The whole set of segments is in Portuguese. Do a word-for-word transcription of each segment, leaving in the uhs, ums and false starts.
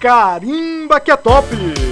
Carimba que é top!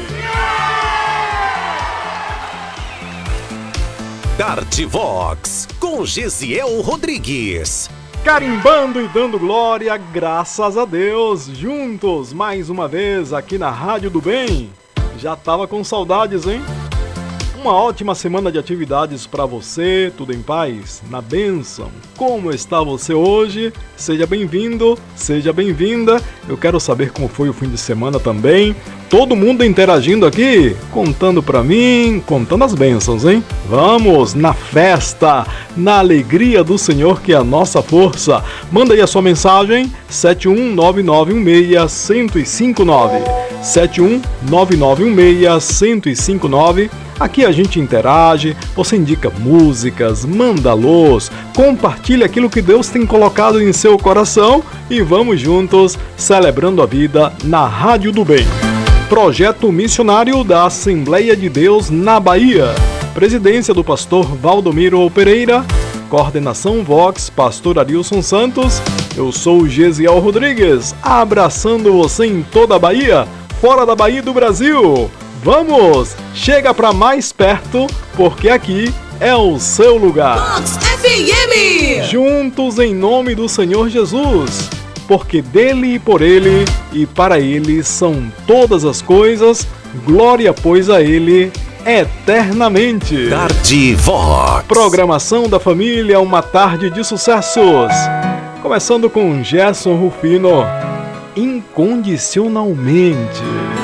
Dartvox, com Gesiel Rodrigues. Carimbando e dando glória, graças a Deus, juntos mais uma vez aqui na Rádio do Bem. Já tava com saudades, hein? Uma ótima semana de atividades para você, tudo em paz, na bênção. Como está você hoje? Seja bem-vindo, seja bem-vinda. Eu quero saber como foi o fim de semana também. Todo mundo interagindo aqui, contando para mim, contando as bênçãos, hein? Vamos na festa, na alegria do Senhor que é a nossa força. Manda aí a sua mensagem, sete um nove nove um seis, um zero cinco nove. sete um nove nove um seis, um zero cinco nove. Aqui a gente interage, você indica músicas, manda alôs, compartilha aquilo que Deus tem colocado em seu coração e vamos juntos celebrando a vida na Rádio do Bem. Projeto missionário da Assembleia de Deus na Bahia. Presidência do pastor Valdomiro Pereira. Coordenação Vox, pastor Arilson Santos. Eu sou o Gesiel Rodrigues, abraçando você em toda a Bahia, fora da Bahia do Brasil. Vamos! Chega pra mais perto, porque aqui é o seu lugar. Vox F M! Juntos em nome do Senhor Jesus. Porque dele e por ele e para ele são todas as coisas, glória pois a ele eternamente. Dartvox. Programação da família, uma tarde de sucessos. Começando com Gerson Rufino, Incondicionalmente.